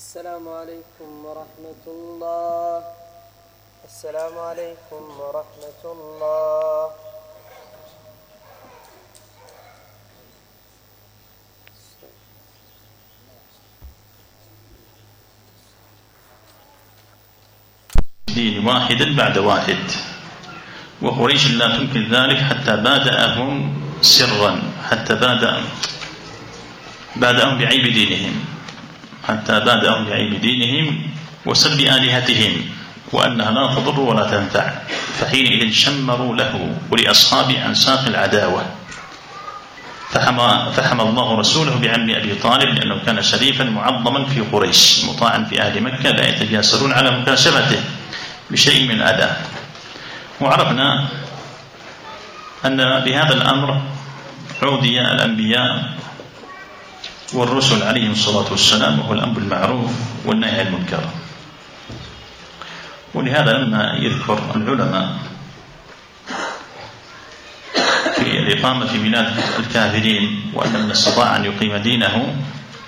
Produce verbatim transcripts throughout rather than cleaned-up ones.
السلام عليكم ورحمة الله. السلام عليكم ورحمة الله. دين واحدا بعد واحد، وقريش لا تمكن ذلك حتى بادأهم سرا، حتى بادأ بادأهم بعيب دينهم حتى بادأهم بعيب دينهم وسب آلهتهم وأنها لا تضر ولا تنفع، فحينئذ شمروا له ولأصحابه عن ساق العداوة، فحمى, فحمى الله رسوله بعم أبي طالب لأنه كان شريفا معظما في قريش مطاعا في أهل مكة لا يتجاسرون على مكاشفته بشيء من الأذى. وعرفنا أن بهذا الأمر عودي الأنبياء والرسل عليهم الصلاة والسلام، وهو الأمر بالمعروف والنهي عن المنكر. ولهذا لما يذكر العلماء في الإقامة في بلاد الكافرين وأن من استطاع أن يقيم دينه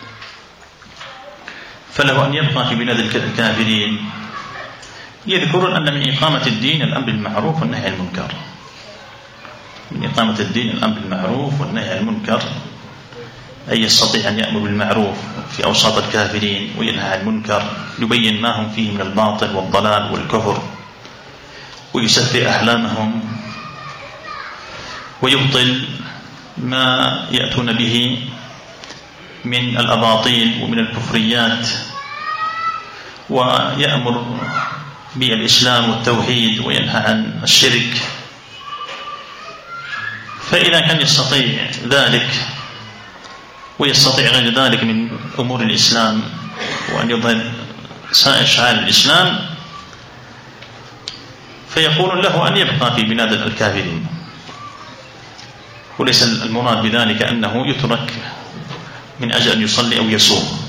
فله أن يبقى في بلاد الكافرين، يذكرون أن من إقامة الدين الأمر بالمعروف والنهي عن المنكر. من إقامة الدين الأمر بالمعروف والنهي عن المنكر، أي يستطيع أن يأمر بالمعروف في أوساط الكافرين وينهى عن المنكر، يبين ما هم فيه من الباطل والضلال والكفر، ويسفه أحلامهم، ويبطل ما يأتون به من الأباطيل ومن الكفريات، ويأمر بالإسلام والتوحيد وينهى عن الشرك. فإذا كان يستطيع ذلك ويستطيع غير ذلك من أمور الإسلام وأن يظهر سائر شعائر الإسلام، فيقول له أن يبقى في بلاد الكافرين. وليس المراد بذلك أنه يترك من أجل أن يصلي أو يصوم،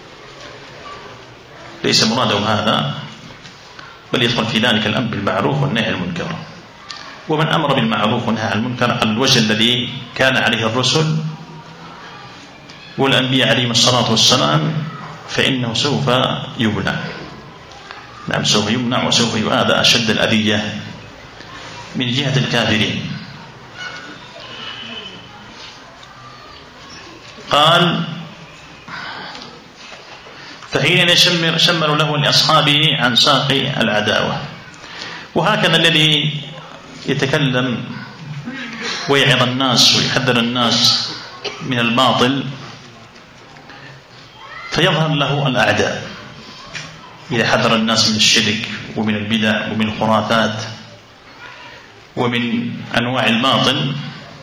ليس مراده هذا، بل يدخل في ذلك الأمر بالمعروف والنهي عن المنكر. ومن أمر بالمعروف والنهي عن المنكر على الوجه الذي كان عليه الرسل والأنبياء عليهم الصلاة والسلام فإنه سوف يمنع. نعم سوف يمنع وسوف يؤذى أشد الأذية من جهة الكافرين. قال فحين شمر شمروا له لأصحابه عن ساق العداوة. وهكذا الذي يتكلم ويعظ الناس ويحذر الناس من الباطل فيظهر له الأعداء. إذا حذر الناس من الشرك ومن البدع ومن الخرافات ومن أنواع الباطل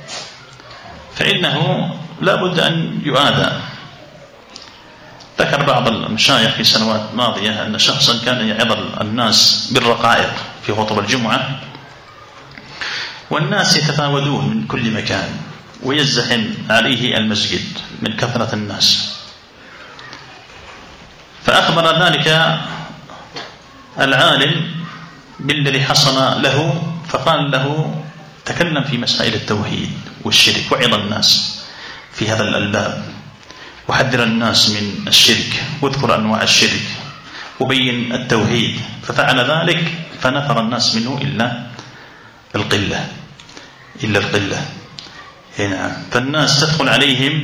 فإنه لا بد أن يؤذى. ذكر بعض المشايخ في سنوات ماضية أن شخصا كان يعظ الناس بالرقائق في خطب الجمعة، والناس يتفاوتون من كل مكان ويزدحم عليه المسجد من كثرة الناس، فأخبر ذلك العالم بالذي حصل له، فقال له تكلم في مسائل التوحيد والشرك وعظ الناس في هذا الباب، وحذر الناس من الشرك واذكر أنواع الشرك وبين التوحيد. ففعل ذلك فنفر الناس منه إلا القلة إلا القلة هنا. فالناس تدخل عليهم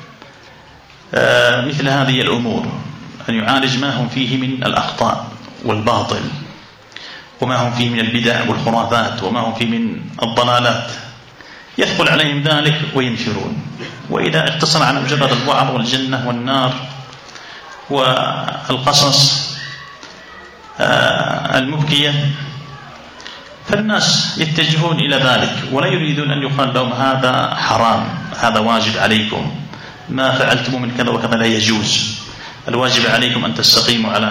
مثل هذه الأمور، أن يعالج ما هم فيه من الأخطاء والباطل وما هم فيه من البدع والخرافات وما هم فيه من الضلالات، يثقل عليهم ذلك وينفرون. وإذا اقتصر على مجرد الوعظ والجنة والنار والقصص المبكية فالناس يتجهون إلى ذلك ولا يريدون أن يقال لهم هذا حرام، هذا واجب عليكم، ما فعلتم من كذا وكذا لا يجوز، الواجب عليكم أن تستقيموا على